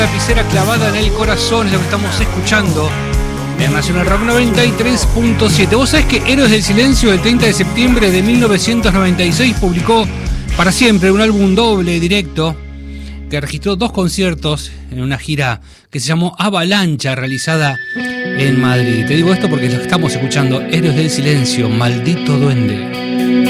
Lapicera clavada en el corazón es lo que estamos escuchando en Nacional Rock 93.7. Vos sabés que Héroes del Silencio, el 30 de septiembre de 1996, publicó Para Siempre, un álbum doble directo que registró 2 conciertos en una gira que se llamó Avalancha, realizada en Madrid. Te digo esto porque lo que estamos escuchando, Héroes del Silencio, Maldito Duende.